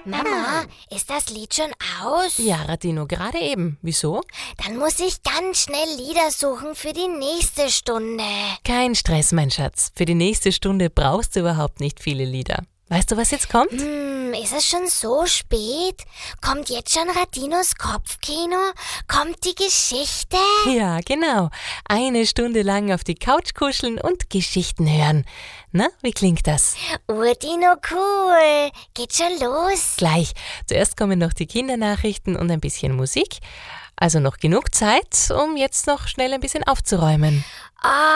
Mama, ist das Lied schon aus? Ja, Radino, gerade eben. Wieso? Dann muss ich ganz schnell Lieder suchen für die nächste Stunde. Kein Stress, mein Schatz. Für die nächste Stunde brauchst du überhaupt nicht viele Lieder. Weißt du, was jetzt kommt? Ist es schon so spät? Kommt jetzt schon Radinos Kopfkino? Kommt die Geschichte? Ja, genau. 1 Stunde lang auf die Couch kuscheln und Geschichten hören. Na, wie klingt das? Urdino, cool. Geht schon los? Gleich. Zuerst kommen noch die Kindernachrichten und ein bisschen Musik. Also noch genug Zeit, um jetzt noch schnell ein bisschen aufzuräumen.